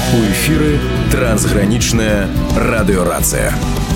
У эфіры трансгранічная радыёрацыя.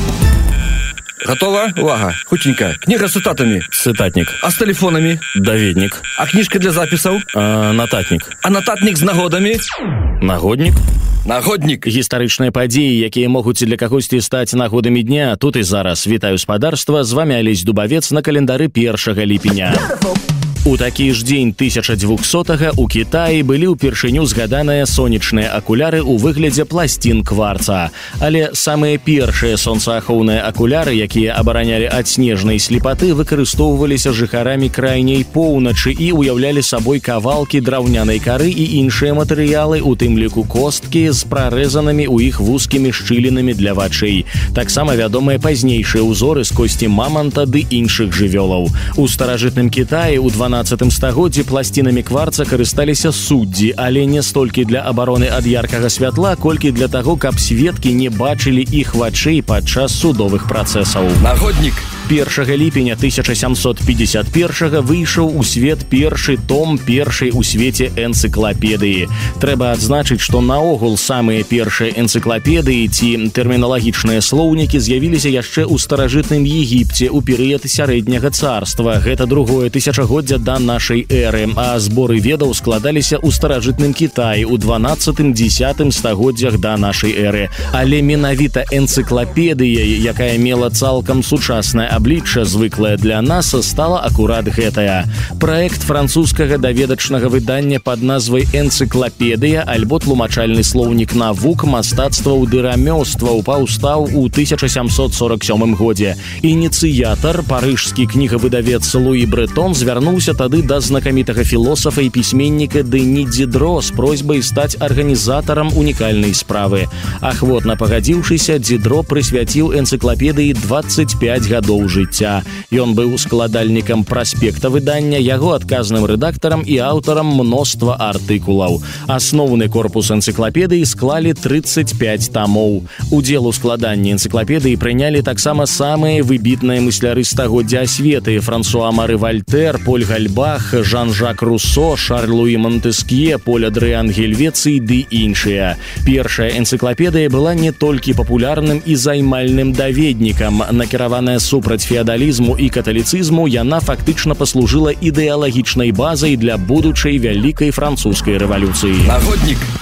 Готова? Увага, хутенька. Книга с цитатами. Цитатник. А с телефонами? Даведник. А книжка для записаў? Нататник. А нататник з нагодамі? Нагодник. Нагодник. Гістарычныя падзеі, якія могуць для кагосьці стаць нагодамі дня. Тут і зараз. Вітаю спадарства. З вами Алесь Дубавец на календары 1 ліпеня. У такі ж дзень 1200-га у Кітаі былі ўпершыню згаданыя сонечныя акуляры ў выглядзе пласцін кварца. Але самыя першыя сонцаахоўныя акуляры, якія абаранялі ад снежнай слепаты, выкарыстоўваліся жыхарамі крайняй поўначы і уяўлялі сабой кавалкі драўнянай кары і іншыя матэрыялы, у тым ліку косткі з прарэзанымі ў іх вузкімі шчылінамі для вачэй. Таксама вядомыя пазнейшыя ўзоры з косці маманта ды іншых жывёлаў. У старажытным Кітаі ў 12 стагоддзі пласцінамі кварца карысталіся суддзі, але не столькі для абароны ад яркага святла, колькі для таго, каб сведкі не бачылі іх вачэй падчас судовых працэсаў. Нагоднік. 1 ліпеня 1751 выйшаў у свет першы том першай у свеце энцыклапедыі. Трэба адзначыць, што наогул самыя першыя энцыклапедыі ці тэрміналагічныя слоўнікі з'явіліся яшчэ ў старажытным Егіпце ў перыяд сярэдняга царства. Гэта другое тысячагоддзя да нашай эры, а зборы ведаў складаліся ў старажытным Кітаі ў 12-10 стагоддзях да нашай эры. Але менавіта энцыклапедыя, якая мела цалкам сучаснае аблічча, звыклая для нас, стала акурат гэтая. Праект французскага даведачнага выдання пад назвай «Энцыклапедыя» альбо тлумачальны слоўнік навук, мастацтваў ды рамёстваў паўстаў у 1747 годзе. Ініцыятар, парыжскі кнігавыдавец Луі Брэтон, звярнуўся тады да знакамітага філосафа і пісьменніка Дэні Дидро з просьбай стаць арганізатарам унікальнай справы. Ахвотна пагадзіўшыся, Дидро прысвяціў энцыклапедыі 25 гадоў жыцця. Ён быў складальнікам праспекта выдання, яго адказным рэдактарам і аўтарам мноства артыкулаў. Асноўны корпус энцыклапедыі склалі 35 тамоў. Удзел у складанні энцыклапедыі прынялі таксама самыя выбітныя мысляры стагоддзя асветы: Франсуа Мары Вальтэр, Поль Гальбах, Жан-Жак Руссо, Шарль-Луі Монтэскье, Поль Адрыан Гельвецый ды іншыя. Першая энцыклапедыя была не толькі папулярным і займальным даведнікам. Накіраваная супраць феадалізму і каталіцызму, яна фактычна паслужыла ідэалагічнай базай для будучай вялікай французскай рэвалюцыі. Нагоднік.